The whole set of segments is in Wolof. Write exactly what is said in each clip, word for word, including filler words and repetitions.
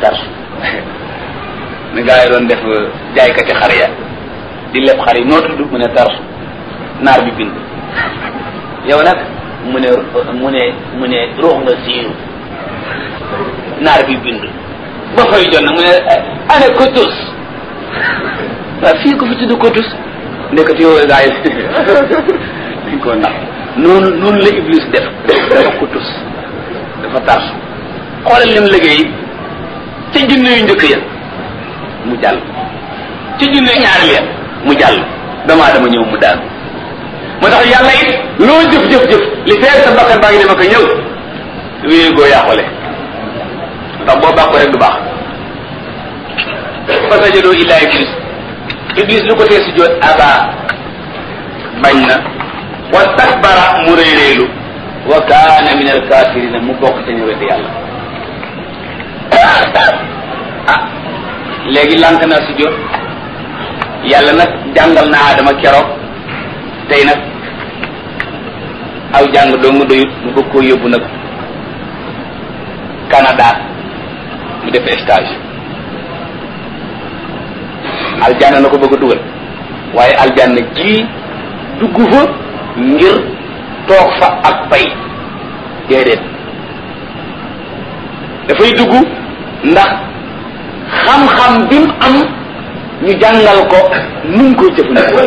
tarsu ni gaa yi doon def jaaykati xar ya di leb xar yi noo tudd mu ne tarsu naar bi bind yow nag mu ne mu ne mu ne ruux nga siiru naar bi bind ba fay jot nag mu ne ana kotus waaw fii ko fi tudd kotus ndekati yow gaa yi dañ koo nax noonu noonu la Iblis def dafa kotus dafa tarsu xoolal lim liggéey ca junne yu njëkk ya mu jàll ci junne ñaari leen mu jàll damaa dama ñëw mu daal moo tax yàlla it loo jëf jëf jëf li feer sa bakkan baa ngi dema ko ñëw wéy goo yàqule ndax boo bàkko rek du baax fasajadoo illa iblis iblis lu ko tee si joot aba bañ na wastakbara mu réeréelu wa kaana min al kaafirina mu bokk ca ñu weddi yàlla ah léegi lànk na si jot yàlla nag jàngal na Adama keroog tey nag aw jàng doo nga doyut mu bëgg koo yóbbu nag Canada mu def stage aljanna na ko bëgg a dugal waaye aljanna ji dugg fa ngir toog fa ak pay déedéet dafay dugg ndax xam-xam bi mu am ñu jàngal ko nu mu koy jëfandikoo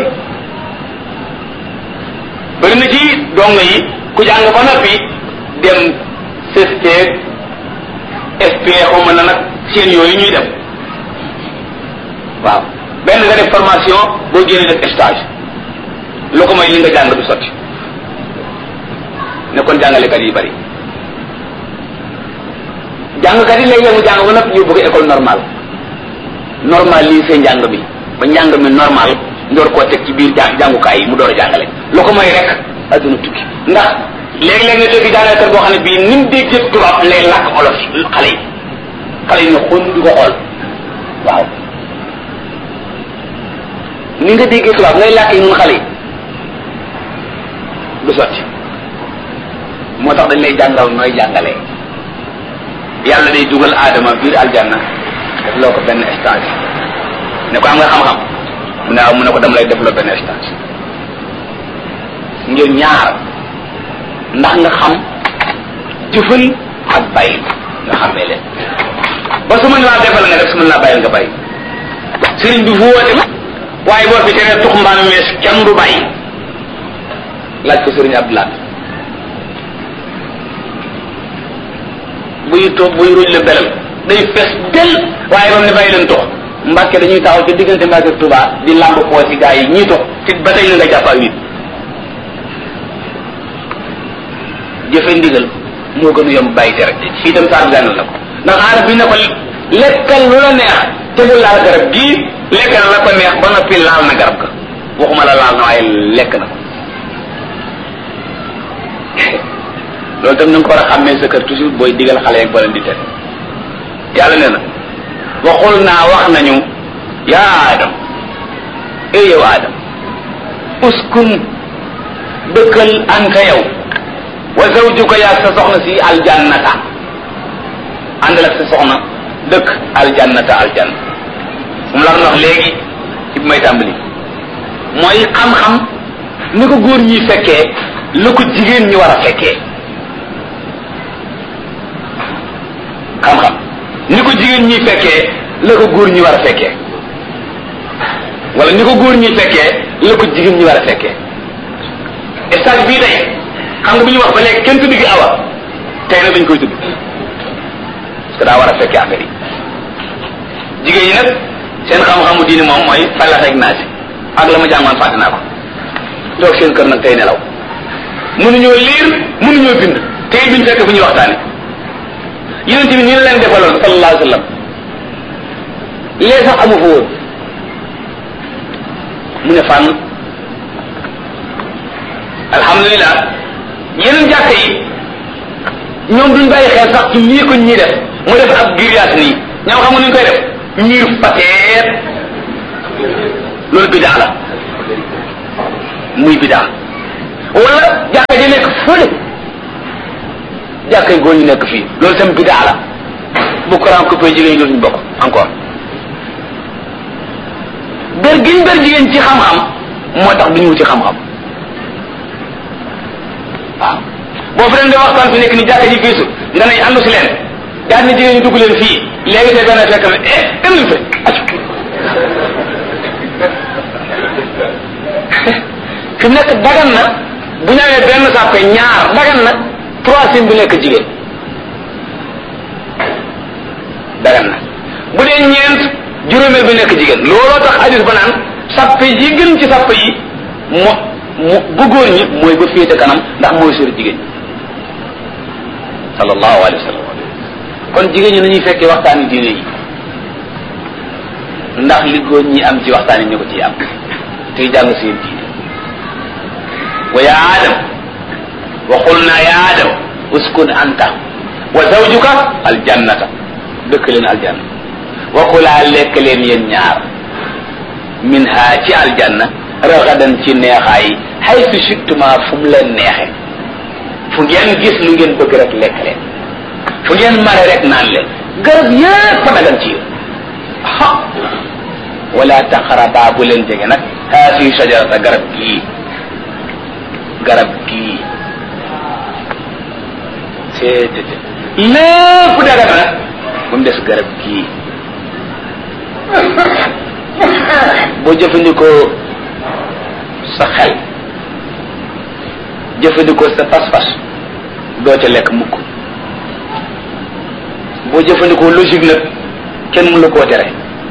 bëri na ci dongo yi ku jàng ba noppi dem C S T S P xaw ma na nag seen yooyu ñuy dem waaw benn nga def formation boo génnee def stage lu ko may li nga jàng du sotti ne kon jàngalekat yi bari jàngkat yi léeg-léeg mu jàng ba noppi ñu bëgg école normale normal lii seen njàng mi ba njàng mi normal ndoor koo teg ci biir jàng jàngukaay yi mu door a jàngale lu ko may rek adduna tukki ndax léeg-léeg nga dégg jàngalekat boo xam ne bii ni mu déggee tubaab lay làkk olof xale yi xale yi ne xon di ko xool waaw ni nga déggee tubaab ngay làkk yi nun xale yi du sotti moo tax dañ lay jàngal nooy jàngalee yàlla day dugal aadama biir aljanna def loo ko benn stage ne ko am nga xam-xam mu ne mu ne ko dama lay def loo benn stage ngir ñaar ndax nga xam jëfal ak bàyyi nga xamee leen ba su mën laa defal nga def su mën laa bàyyil nga bàyyi sëriñ bi fu woote waaye boo fi teree tux mbaanu mees kenn du bàyyi laaj ko sëriñ Abdoulaye buy toog buy ruuj la belal day fees del waaye ba mu ne bàyyi leen tox Mbàkke dañuy taxaw ci diggante Mbàkke ak Tuubaa di lamb poos ci gaa yi ñii tox ci ba tey la nga jàpp ak nit jëfe ndigal moo gën a yomb bàyyi tere fii tam saar gànnal la ko ndax aana bi ne ko lekkal lu la neex te bu laal garab gii lekk na la ko neex ba noppi laal na garab ga waxuma la laal na waaye lekk na ko loolu tam na nga ko war a xàmmee sa kër toujours booy digal xale yeeg boo leen di tere yàlla nee na waxul naa wax nañu yaa Adam e yow Adam uskun dëkkal anta yow wa zawjuka yaag sa soxna si aljannata àndal ak sa soxna dëkk aljannata aljanna mu la wax léegi ci bi may tàmbali mooy xam-xam ni ko góor ñi fekkee la ko jigéen ñi war a fekkee xam-xam ni ko jigéen ñi fekkee la ko góor ñi war a fekkee wala ni ko góor ñi fekkee la ko jigéen ñi war a fekkee stage bii tey xam nga bu ñu wax ba léegi kenn tudd gi awa tey nag dañ koy tudd parce que daa war a fekkee affaire yi jigéen ñi nag seen xam-xamu diini moom mooy falax ak naasi ak la ma jàngoon fàtte naa ko toog seen kër nag tey nelaw mënuñoo liir mënuñoo bind tey biñ fekk fu ñuy waxtaane yonent bi nii la leen defaloon sallallahu alayhi wa sallam lee sax amu fa woon mu ne fànn alhamdulilah yeneen jàkk yi ñoom duñ bàyyi xel sax ci nii ko ñii def mu def ab grillage nii ñoom xam nga nuñ koy def ñiir pateet loolu bidaa la muy bidaa wala jàkka ji nekk fële jàkkay góor ñu nekk fii loolu tam bidaa la bu courant coupé jigéen ñi dootuñu bokk encore ber giñ ber jigéen ci xam-xam moo tax duñu wuti xam-xam waaw boo fi leen di waxtaan fi nekk ni jàkka ji fiisu nga ne àndu si leen daal ni jigéen ñi dugg leen fii léegi te benn fekk ne eh dem leen fe fi mu nekk dagan na bu ñëwee benn sàppe ñaar dagan na troisième bi nekk jigéen dagan na bu dee ñeent juróomeel bi nekk jigéen looloo tax hadis ba naan sàppe yi gën ci sàppe yi mo mu bu góor ñi mooy ba féete kanam ndax mooy sori jigéen sallallahu alayhi wa sallam kon jigéen ñi nañuy fekkee waxtaani diine yi ndax li góor ñi am ci waxtaani ñu ko ciy am tey jàng seen diine wa ya adam wa qulna ya adam uskun anta wa zawjuka aljannata dëkk leen aljanna wa kulaa lekk leen yéen ñaar minha ci aljanna ragadan ci neexaay haythu shittuma fu mu leen neexe fu ngeen gis lu ngeen bëgg rek lekk leen fu ngeen mare rek naan leen garab yépp dagan ci yéen ha wala taqraba bu leen jege nag haasi shajarata garab gii garab gii seetete lépp dagan nag ba mu des garab gii boo jëfandikoo sa xel jëfandikoo sa pas-pas doo ca lekk mukk boo jëfandikoo logique nag kenn mënu la koo tere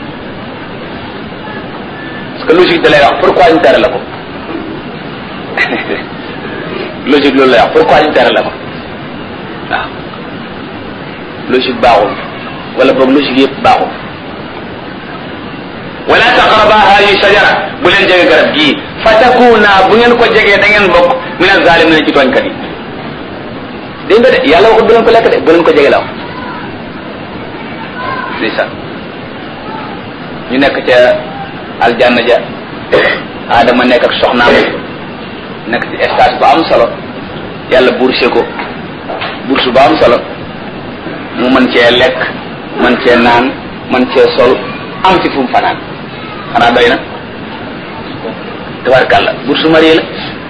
parce que logique da lay wax pourquoi ñu tere la ko logique loolu lay wax pourquoi ñu tere la ko waaw logique baaxul wala boog logique yëpp baaxul wala taqraba hadihi shajara bu leen jege garab gii fatakuna bu ngeen ko jegee da ngeen bokk min az-zalimin ci tooñkat yi dégg nga de yàlla waxut bu leen ko lekk de bu leen ko jege la wax ndeysaan ñu nekk ca aljanna ja Adama nekk ak soxnaam nekk ci stage bu am solo yàlla bourse ko bourse bu am solo mu mën cee lekk mën cee naan mën cee sol am ci fu mu fanaan xanaa doy na tabarkàlla bourse marié la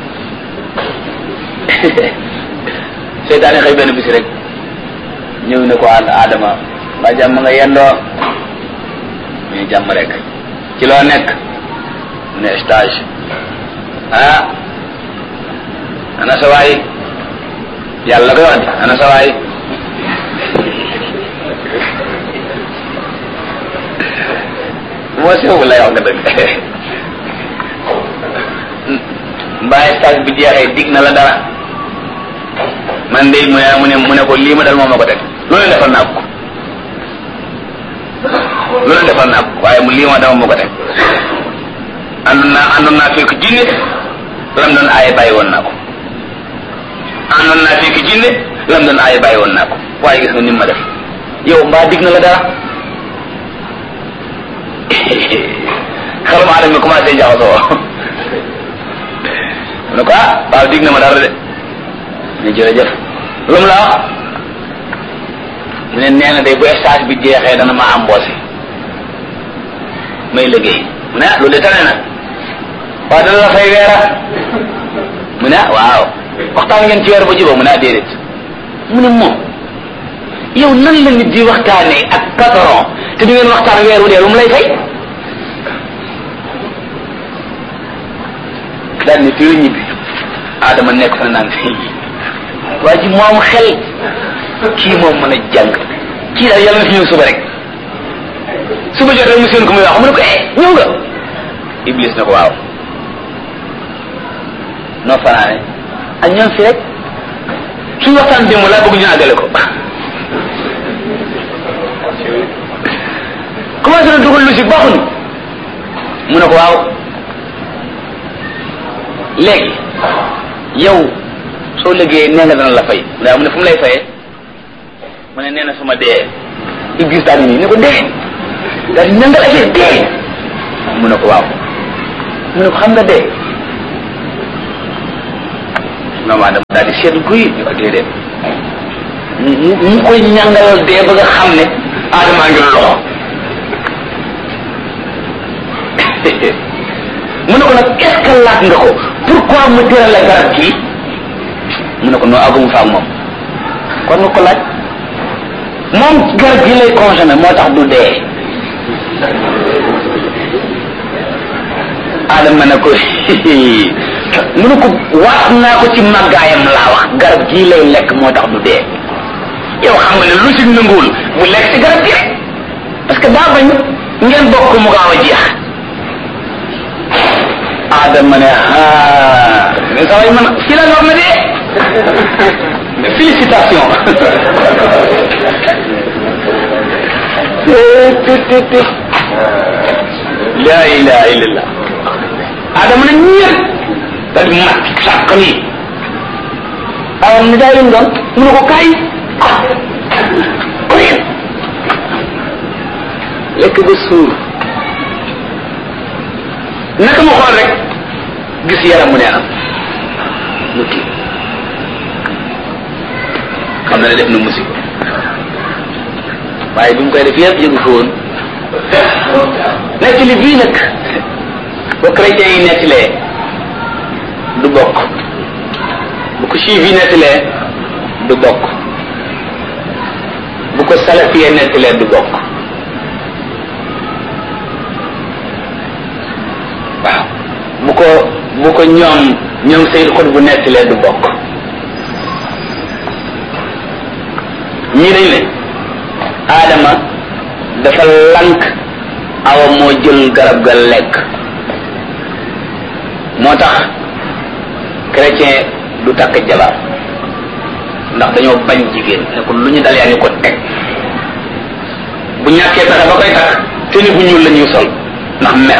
seytaane xëy benn bisi rek ñëw ne ko Adama ba jàmm nga yendoo muy jàmm rek ci loo nekk mu ne stage ah ana sa waay yàlla koy wax di ana sa waay moo sew lay wax nga dëgg mbaay stage bi jeexee dig na la dara man de mu ne mu ne mu ne ko lii ma dal moom ma ko teg loolu defal naa ko loolu defal naa ko waaye mu lii ma dama ma ko teg àndoon naa àndoon naa fekk jinne lam doon aaye bàyyi woon naa ko àndoon naa fekk jinne lam doon aaye bàyyi woon naa ko waaye gis nga ni ma def yow mbaa dig na la dara xelum aadama mi commencé jaxasoo mu ne ko ah waaw dig na ma dara de ne jërëjëf lu mu la wax mu ne nee na day bu stage bi jeexee dana ma embauché may liggéey mu ne ah loolu de tane na waaw dana la fay weera mu ne ah waaw waxtaan ngeen ci weer ba jubóo mu ne ah déedéet mu ne moom yow nan la nit di waxtaanee ak patron te du ngeen waxtaan weer wu dee lu mu lay fay daal ni fii ñibbi Adama nekk fa naan fii waa ji moom xel kii moom mën a jàng kii daal yàlla na fi ñëw suba rek suba jot rek mu seen ko muy wax mu ne ko eh ñëw nga Iblis na ko waaw noo fanaane ak ñoom fi rek suñu waxtaan démb laa bëgg ñu àggale ko commencé na dugal logique baaxuñu mu ne ko waaw léegi yow soo liggéeyee nee nga dana la fay mu ne fu mu lay fayee mu ne nee na suma dee Iblis daal nii ne ko dee daal di nangal affaire dee mu ne ko waaw mu ne ko xam nga dee non Adama daal di seetlu kuy ñu ko déedéet mu mu koy ñàngalal dee ba nga xam ne Adama ngi loxo mu ne ko nag est-ce que laaj nga ko pourquoi mu tëral la garab kii mu ne ko noo agum fa ak moom kon nga ko laaj moom garab gi lay consommé moo tax du dee. Adama ne ko mu ne ko waat naa ko ci màggaayam laa wax garab gii lay lekk moo tax du dee. yow xam nga ne lu ci nanguwul bu lekk ci garab gi rek parce que daa bañ ngeen bokk mu gaaw a jeex. Adama ne ah mais saa yi man si la nga xam ne de félicitations. la ilaha illallah. Adama ne ñeent daal di mat sàq nii. Adama ne daa leen doon mu ne ko kaay ah lekk ba suur naka ma xool rek gis yaram mu ne am mu kii xam na ne def na musiba waaye bi mu koy def yëpp yëgu fa woon nekk li bii nag ba chrétien yi nettilee du bokk bu ko juif yi nettilee du bokk bu ko salafiyee nettilee du bokk waaw bu ko bu ko ñoom ñoom Seydou Xut bu nettilee du bokk ñii dañ ne Adama dafa lank Awa moo jël garab ga lekk moo tax chrétien du takk jabar ndax dañoo bañ jigéen ne ko lu ñu dal yaa ñu ko teg bu ñàkkee pexe ba koy takk te ni bu ñuul la ñuy sol ndax mer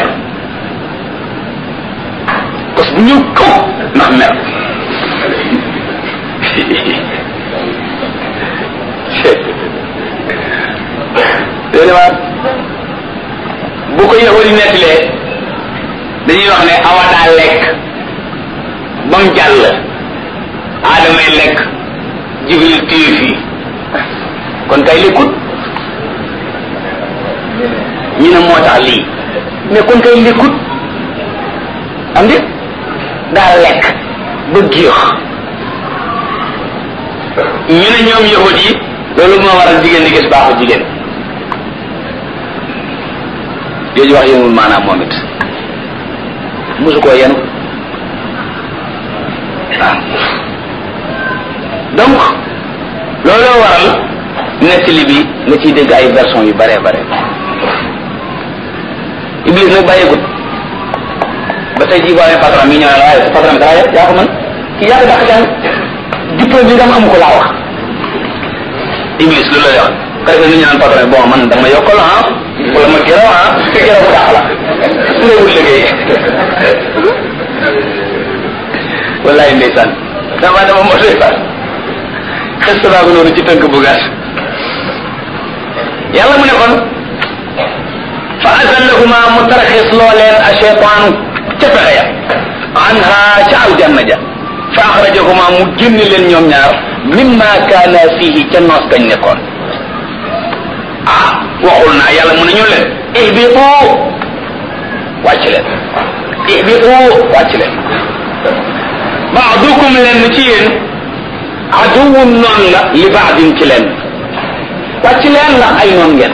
kos bu ñuul kaw ndax mer déedéet bu ko yahudi nettalee dañuy wax ne Awa daa lekk ba mu jàll Adamay lekk Jibril téye fii kon kay lekkut ñu ne moo tax lii mais kon kay lekkut am di daa lekk ba géex ñu ne ñoom yahudi yi loolu moo waral jigéen di gis baaxu jigéen jooju wax yëngul maanaam moom it mosu koo yenu waaw donc looloo waral nettali bi nga ciy dégg ay version yu bare bare Iblis nag bàyyeegut ba tey jii boo amee patron mi ñëw la waaye sa patron bi daa yaa ko mën kii yaa ko dàq jàng diplôme bi nga am amu ko laa wax Iblis loolu lay wax kay ni ñu naan patron bi bon man da nga ma yokkal ah wala ma gërëm ah te gërëm bu dàq la su lay wut liggéey wallaay ndeysaan dama dama moo doy far xes baa ko noonu ci tënk bu gàtt yàlla mu ne kon fa azallahuma mu tarxis loo leen a cheytaanu ca pexe ya anha ca aljanna ja fa axrajahuma mu génn leen ñoom ñaar mimma kaana fihi ca noos gañ nekkoon ah waxul naa yàlla mu ne ñu leen ihbitu wàcc leen ihbitu wàcc leen baadukum leen ci yéen aduwun noon la li baadin ci leen wàcc leen ndax ay noon ngeen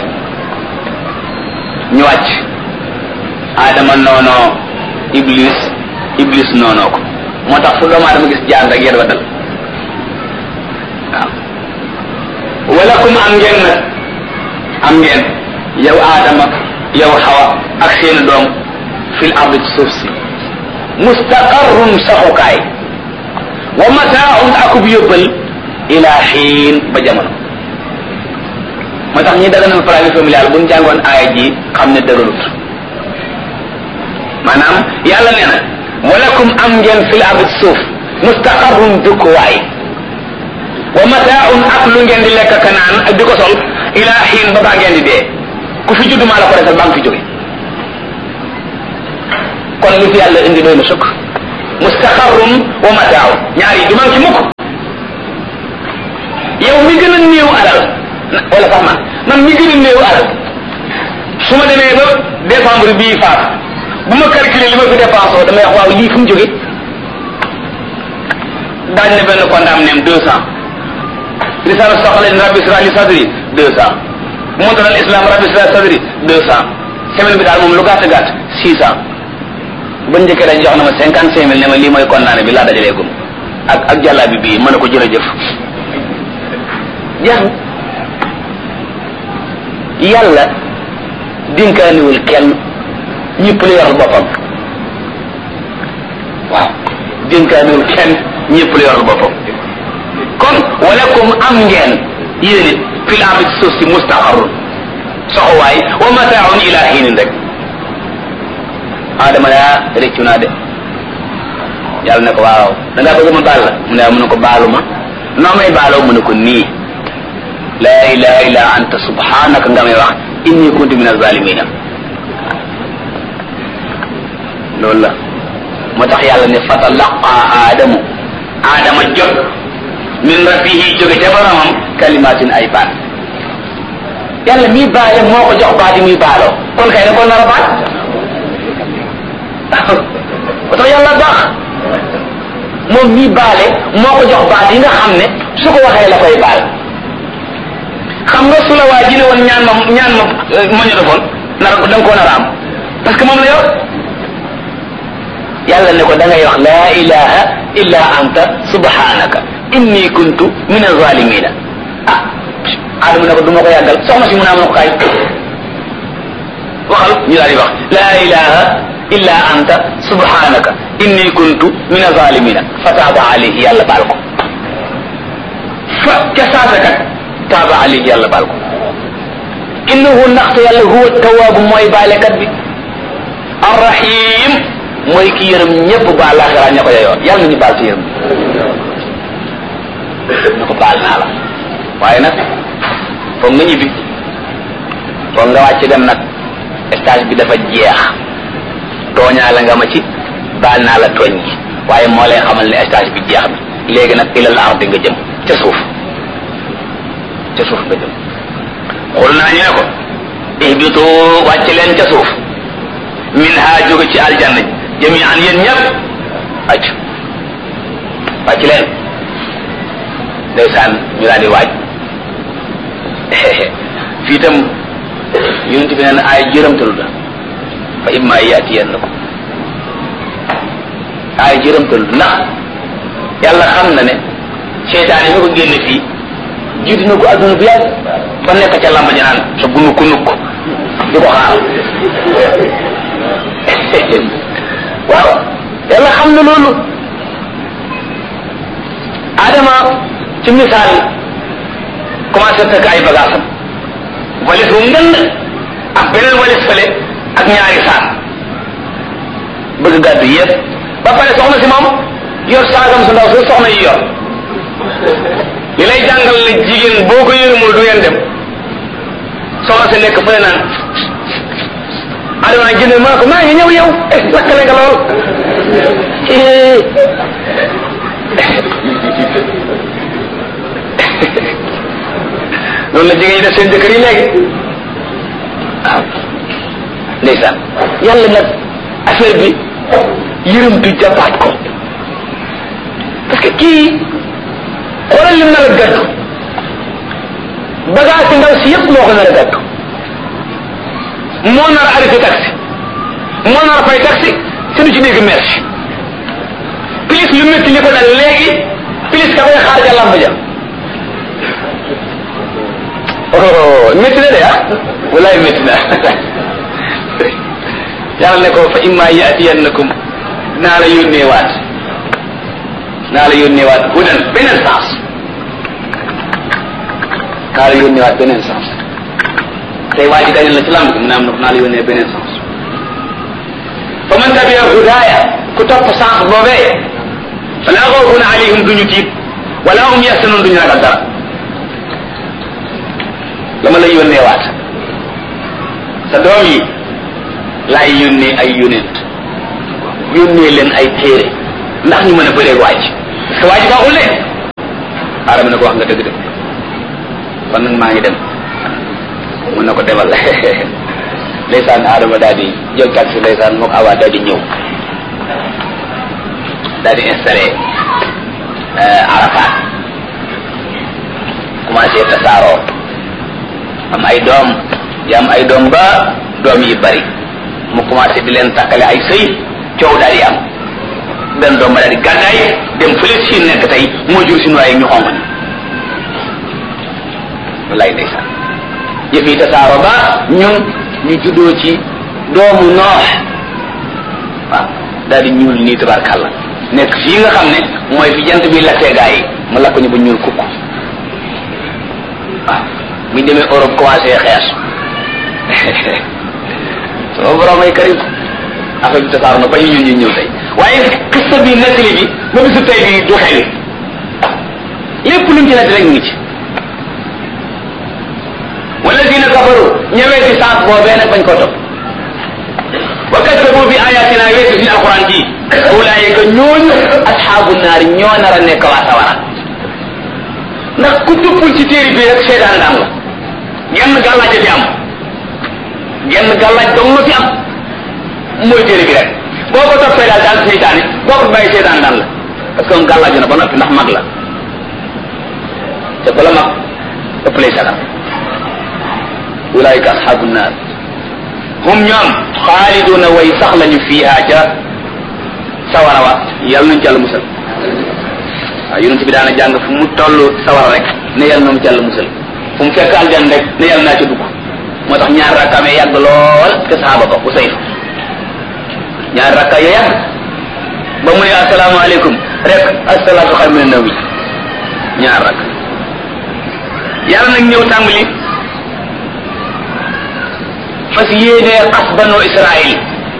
ñu wàcc Adama noonoo Iblis Iblis noonoo ko moo tax fu doomu Adama gis jaan rek yéen ba dal waaw walakum am ngeen nag am ngeen yow Adama yow Hawa ak seeni doom fil ardi ci suuf si mustaqarrun saxukaay wa mataaun akub yóbbal ila xiin ba jamono moo tax ñi daganal planning familial bu ñu jàngoon aaya ji xam ne dëgalut maanaam yàlla nee na walakum am ngeen fil ardi suuf mustaqarrun dëkkuwaay wa mataaun ak lu ngeen di lekk ka naan ak di ko sol ila xiin ba baa ngeen di dee ku fi juddu maa la ko defal baa nga fi jóge kon li fi yàlla indi doy na sukk mustaqarrun wa mataaun ñaar yi du man ci mukk yow mi gën a néew alal wala sax man man mi gën a néew alal su ma demee ba décembre bii faat bu ma calculer li ma fi dépensé damay wax waaw lii fu mu jógee daañ ne benn condamné am deux cent risala soxalen rabbi isra li sadri deux cent montre al islam rabbi isra sadri deux cent semaine bi daal moom lu gàtt gàtt six cent ba njëkkee dañ jox na ma cinquante cinq mille ne ma lii mooy condamné bi laa dajalee gum ak ak jàllaa bi bii mën a ko jërëjëf jeex na yàlla dinkaaniwul kenn ñëpp la yoral boppam waaw dinkaaniwul kenn ñëpp la yoral boppam kon walakum am ngeen yéen it fil ardi ci suuf si mustaqarrun soxowaay wa mataaun ila hiinin rek adama yaa réccu naa de yàlla ne ko waaw da ngaa bëgg ma baal la mu ne mu ne ko baalu ma noo may baaloo mu ne ko nii laa ilaha illa anta subhanaka nga may wax inni kuntu min azalimina loolu la moo tax yàlla ne fatalaqa aadamu aadama jot min rabbihi jóge ca boromam kalimatin ay baat yàlla mii baale moo ko jox baat yi muy baaloo kon kay ne ko nar a baat moo tax yàlla baax moom mii baale moo ko jox baat yi nga xam ne su ko waxee la koy baal xam nga su la waa ji ne woon ñaan ma ñaan ma ma ñu defoon nar da nga koo nar a am parce que moom la yor yàlla ne ko da ngay wax laa ilaha illa anta subhanaka inni kuntu min azalimina ah adama ne ko du ma ko yàggal soxna si mu naa mën ko kaay waxal ñu daal di wax laa ilaha illa anta subhanaka inni kuntu min azalimina fa taaba alayhi yàlla baal ko fa ca saasakat taaba alayhi yàlla baal ko innahu ndaxte yàlla huwa tawaabu mooy baalekat bi arrahim mooy ki yërëm ñëpp baal laaxiraa ña ko yeyoo yàlla nañu baal ci yërëm na ko baal naa la waaye nag foog nga ñibbi foog nga wàcc dem nag stage bi dafa jeex tooñaa la nga ma ci baal naa la tooñ gi waaye moo lay xamal ne stage bi jeex na léegi nag ilal ardi nga jëm ca suuf ca suuf nga jëm xul naa ñu ne ko ihbitu wàcc leen ca suuf min ha jóge ci aljanna jami'an yéen ñëpp wàcc wàcc leen ndeysaan ñu daal di waaj fii itam yonent bi neen ay jërëmtalu la fa imma yatiyannakum ay jërëmtalu ndax yàlla xam na ne seytaan yi nga ko génne fii jiitu na ko adduna bu yàgg ba nekk ca lamba ja naan sa bu nukk nukk di ko xaar waaw yàlla xam na loolu Adama ci misaal commencé fekk ay bagaasam walis bu ngënd ak beneen walis fële ak ñaari saak bëgg gàddu yëpp ba pare soxna si moom yor saagam su ndaw su soxna yi yor li lay jàngal ne jigéen boo ko yërëmul du ngeen dem soxna si nekk fële naan Adama nag jënd maa ko maa ngi ñëw yow lakkale nga lool loolu la jigéen ñi def seen jëkkër yi léegi waaw ndeysaan yàlla nag affaire bi yërëmtu jàppaat ko parce que kii xoolal lim nar a gàddu bagage si ndaw si yëpp moo ko nar a gàddu moo nar a arrêté taxi moo nar a fay taxi suñu ci dégg merci plus lu métti li ko dal léegi plus ka koy xaar ja lamb ja oh métti na de ah walaay métti na yàlla ne ko fa imma yatiyannakum naa la yónnee waat naa la yónnee waat hudan beneen sens naa la yónnee waat beneen sens tey waa ji dañu la ci lamb mu ne am na naa la yónnee beneen sens fa man tabi'a hudaaya ku topp sens boobee fala xawfun alayhim duñu tiit wala hum yaxzanun duñu ragal dara dama la yónnee waat sa doom yi laay yónnee ay yónent yónnee leen ay téere ndax ñu mën a bëree waaj parce que waaj baaxul leen aadama ne ko wax nga dëgg dëgg kon nag maa ngi dem mun na ko demal ndeysaan Adama daal di jël taxi ndeysaan mook Awa daal di ñëw daal di installé Arafat commencé tasaaroo am ay doom di am ay doom ba doom yi bari mu commencé di leen takkale ay sëy coow daal di am benn doom ba daal di gàddaay dem fële si nekk tey moo jur si waaye ñu xonq ni wallaay ndeysaan yëf yi tasaaroo ba ñun ñu juddoo ci doomu noox waaw daal di ñuul nii tabarkàlla nekk fii nga xam ne mooy fi jant bi lakkee gaa yi mu lakk ñu ba ñuul kukk waaw buñ demee Europe commencé xees sama borom ay karim affaire bi tasaaroo na ba ñu ñun ñu ñëw tey waaye xista bi nettali bi ba bisu tey bi du xewi lépp luñ ci nett rek ñu ngi ci walladina kafaru ñëwee ci saas boobee nag bañ ko topp wa kazzabu bi ayatina weesu suñu alquran ji ulaayika ñooñu asxaabu naari ñoo nar a nekk waa sawara ndax ku tuppul ci téere bi rek seetaan daan la genn gàllaaj fi am genn gàllaaj dong la fi am mooy téere bi rek boo ko toppee daal daal seytaane boo ko bàyyi seetaan daan la parce que moom gàllaaju na ba noppi ndax mag la te bala mag ëpp lay sagar ulaayika asxaabu naar hum ñoom xaaliduna way sax lañu fiiha ca sawara wa yàlla nañu ci yàlla musal waaw yonent bi daana jàng fu mu toll sawara rek ne yàlla nañu ci yàlla musal fu mu fekk aljan rek ne yàlla naa ca dugg moo tax ñaar rakkaamee yàgg lool ke saxaaba ba Usayf ñaar rakka ya yàgg ba mu ne asalaamaaleykum rek asalaatu xayru mina nawm ñaar rakk yàlla nag ñëw tàmbali fas yéenee xas banu Israël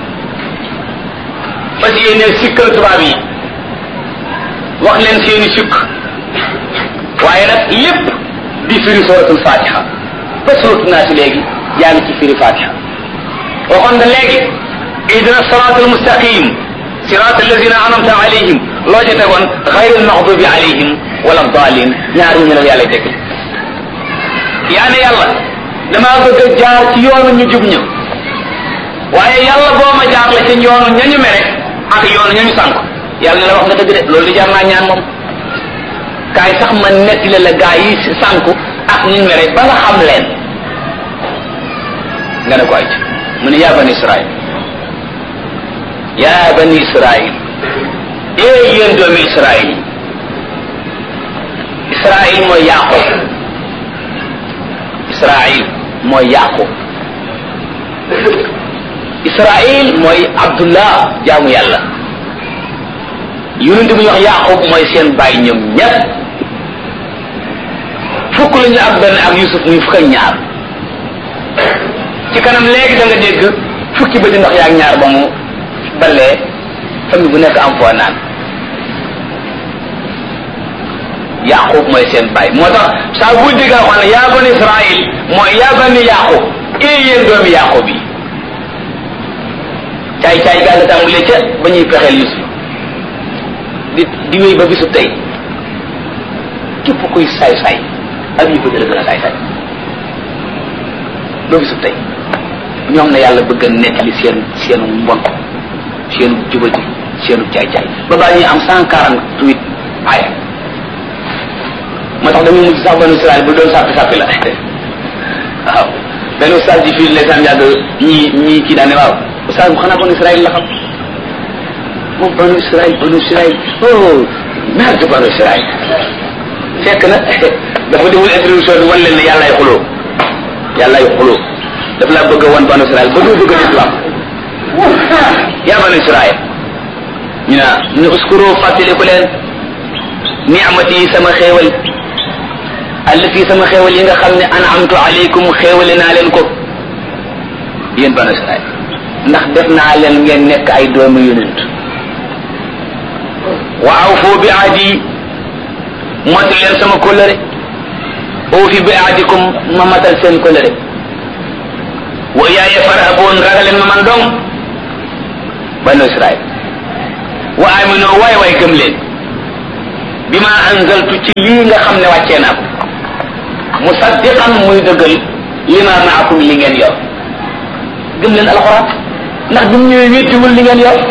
fas yéenee sikkal tubaab yi wax leen seeni sukk waaye nag lépp di firi suratul fatiha ba suratu naa si léegi yaa ngi ci firi fatiha waxoon nga léegi ihdina siratal mustaqim sirat allazina anamta alayhim loo ci tegoon xayril maxdubi alayhim wala dalin ñaar ñu ne yàlla dégg yaa ne yàlla damaa bëgg a jaar ci yoonu ñu jub ña waaye yàlla boo ma jaar la ci yoonu ñañu mere ak yoonu ñañu sànk yàlla ne la wax nga dëgg de loolu di jaar naa ñaan moom kaay sax ma netti la la gaa yi sànku ak ñu mere ba nga xam leen nga ne ko ay mu ne yaa bani Israël yaa bani Israël ee yéen doomi Israël yi Israël mooy Yaaqub Israël mooy Yaaqub Israël mooy Abdullah jaamu yàlla yonent bu ñuy wax Yaaqub mooy seen baay ñoom ñett fukk lañu ak benn ak Yusuf muy fukk ak ñaar ci kanam léegi da nga dégg fukki bëti ndox yaa ak ñaar ba mu balee famille bu nekk am foo naan Yaaqub mooy seen baay moo tax saa bu dégg wax ne yaa bani Israël mooy yaa bani Yaaqub ee yéen doomi Yaaqub yi caay caay gaa nga tàmbalee ca ba ñuy pexeel Yusuf di di wéy ba bisu tey képp kuy saay saay ak ñu bëgg la gën a saay saay ba bisu tey ñoom na yàlla bëgg a nettali seen seenu mbon seenu jubadi seenu caay caay ba baa ñuy am cent quarante huit aaya moo tax dañuy mujj sax banu Israël bu doon sàppi sàppi la waaw benn ustaas ji fii ndeysaan yàgg ñii ñii kii daane waaw ustaas bu xanaa banu Israël la xam moom banu Israël banu Israël oh merde banu Israël fekk na dafa deful introduction bi wan leen ne yàlla ay xuloo yàlla ay xuloo daf laa bëgg a wan banu Israël ba doo bëgg a islam yaa banu Israël ñu ne ñu uskuru fàttaliku leen ni'mati sama xéewal allati sama xéewal yi nga xam ne an'amtu alaykum xéewale naa leen ko yéen banu Israël ndax def naa leen ngeen nekk ay doomu yonent wa awfu bi ahdi motu leen sama kóllëre awfi bi ahdikum ma matal seen kóllëre wa iyaaya farhabuun ragaleen ma man dong banu Israël wa aminu waay waay gëm leen bima anzaltu ci lii nga xam ne wàccee naa ko musaddiqan muy dëggal lima maakum li ngeen yor gëm leen alxuraan ndax bi mu ñëwee wéttiwul li ngeen yor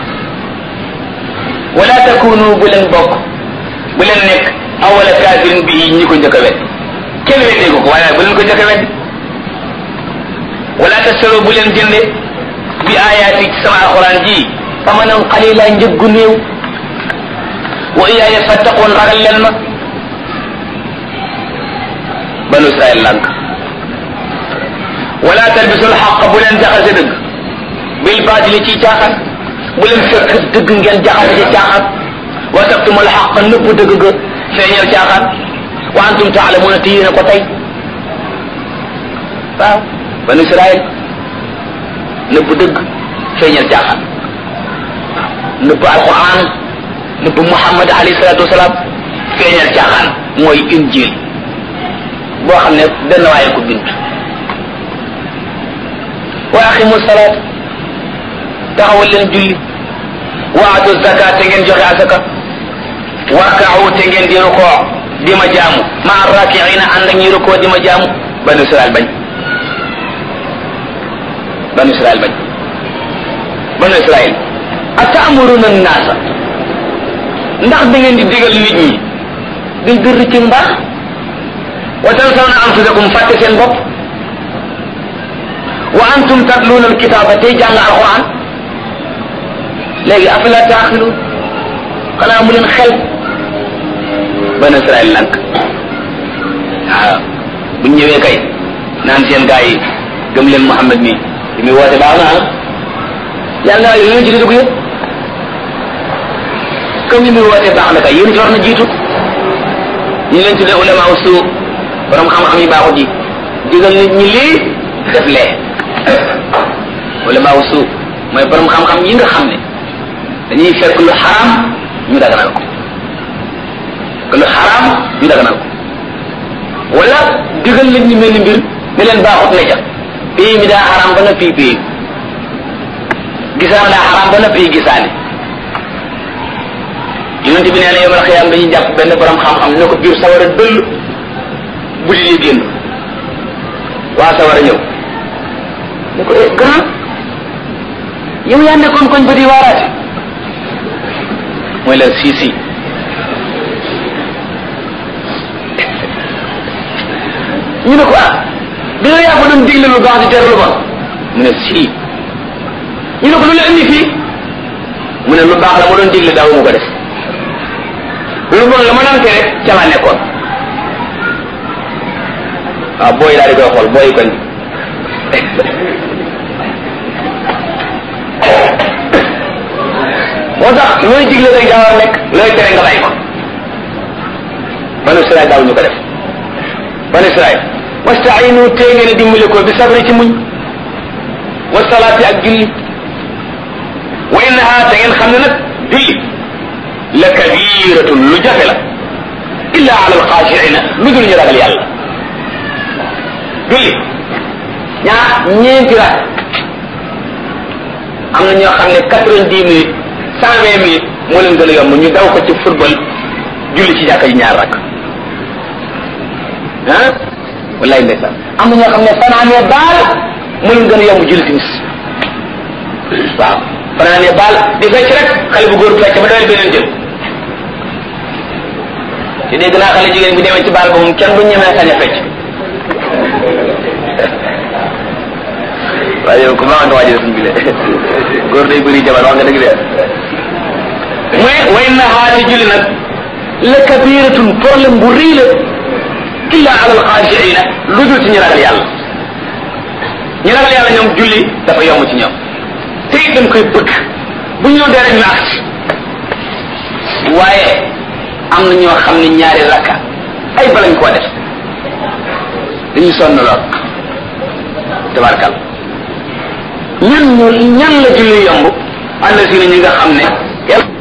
wala takunu bu leen bokk bu leen nekk awala kafirin bi ñi ko njëkk a wet kenn wettee ko ko waaye bu leen ko njëkk a wet wala tasaro bu leen jënde bi ayaati ci sama alxuraan ji famanan qalila njëggu néew wa iyaaya fattaqoon ragal leen ma banu Israël lànk wala talbisul xaq bu leen jaxase dëgg bil baatili ci caaxaan bu leen fekk dëgg ngeen jaxase ci caaxaan wa taktumul xaq nëbb dëgg ga feeñal caaxaan wa antum taalamuuna te yéen a ko tey waaw banu Israël nëbb dëgg feeñal caaxaan nëbb alquran nëbb Muhammad alayhi salaatu wasalaam feeñal caaxaan mooy injil boo xam ne benn waaye ko bind wa aqimu salaat taxawal leen julli wa atu zakat te ngeen joxe asaka warka'u te ngeen di rukoo di ma jaamu ma rakiina ànd ak ñi rukoo di ma jaamu banu Israël bañ banu Israël bañ banu Israël atamuruna naasa ndax da ngeen di digal nit ñi di dër ci mbaax wa tansawna anfusakum fàtte seen bopp wa antum tatluuna alkitaaba tey jàng alquran léegi afala taaxiluun xanaa mu leen xel banu Israël lank waaw bu ñëwee kay naan seen gaa yi gëm leen Muhammad mi li muy woote baax na yàlla naa yéen ci dugg yëpp comme li muy woote baax na kay yéen ci war na jiitu ñu leen tuddee ulama usu borom xam-xam yi baaxu ji digal nit ñi lii def lee ulama usu mooy borom xam-xam yi nga xam ne dañuy fekk lu xaraam ñu daganal ko que lu xaraam ñu daganal ko wala digal nit ñi mel ni mbir ne leen baaxut ne ja pays mi daa xaraam ba noppi pays gisaan daa xaraam ba noppi gisaane yonent bi nee na yomal xiyaam dañuy jàpp benn borom xam-xam ne ko biir sawara dëll bu di génn waa sawara ñëw ne ko eh grand yow yaa nekkoon koñ ba di waaraate mooy la si si ñu ne ko ah dina yaa fa doon digle lu baax di tere lu bon mu ne si ñu ne ko lu la indi fii mu ne lu baax la ma doon digle daaw mu ko def lu bon la ma doon tere ca laa nekkoon waaw booy daal di koy xool booy koñ moo tax looy digle rek daa war a nekk looy tere nga bàyyi ko banu Israël daaw ñu ko def banu Israël wastainu tee ngeen a dimbali ko bi sabri ci muñ wa salaati ak julli wa innaha te ngeen xam ne nag julli la kabiratun lu jafe la illa ala alxaashiina lu dul ñu ragal yàlla julli ñaar ñeenti rak am na ñoo xam ne quatre-vingt-dix minutes cent vingt minutes moo leen gën a yomb ñu daw ko ci football julli ci jàkka ji ñaar rak ah wallaay ndeysaan am na ñoo xam ne fanaanee baal moo leen gën a yomb julli timis waaw fanaanee baal di fecc rek xale bu góor fecc ba dawal beneen jël te dégg naa xale jigéen bi demee ci baal ba moom kenn du ñemee sañ a fecc waaye yow ku ma nga waajal suñ bi le góor day bëri jabar wax nga dëgg de mu ne way na xaati julli nag la kabiratun problème bu rëy la illa ala alxaashiina lu dul ci ñu ragal yàlla ñu ragal yàlla ñoom julli dafa yomb ci ñoom te it dañ koy bëgg bu ñu dee rek ñu agsi waaye am na ñoo xam ne ñaari rakka ay balañ koo def dañuy sonn lool tabarkal ñan ñu ñan la julli yomb ànd si na ñi nga xam ne